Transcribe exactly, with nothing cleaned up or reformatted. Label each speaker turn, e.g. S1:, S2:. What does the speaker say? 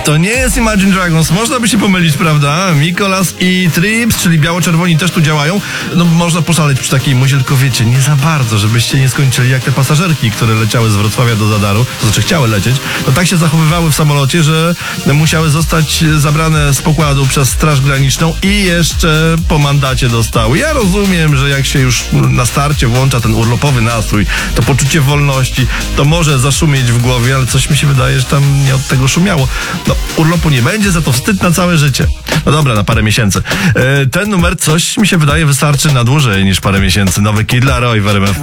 S1: To nie jest Imagine Dragons, można by się pomylić, prawda? Mikolas i Trips, czyli biało-czerwoni też tu działają. No można poszaleć przy takiej muzie, tylko wiecie, nie za bardzo, żebyście nie skończyli jak te pasażerki, które leciały z Wrocławia do Zadaru, to znaczy chciały lecieć, no tak się zachowywały w samolocie, że musiały zostać zabrane z pokładu przez Straż Graniczną i jeszcze po mandacie dostały. Ja rozumiem, że jak się już na starcie włącza ten urlopowy nastrój, to poczucie wolności, to może zaszumieć w głowie, ale coś mi się wydaje, że tam nie od tego szumiało. No, urlopu nie będzie, za to wstyd na całe życie. No dobra, na parę miesięcy. E, ten numer, coś mi się wydaje, wystarczy na dłużej niż parę miesięcy. Nowy Kid Laroi w R M F.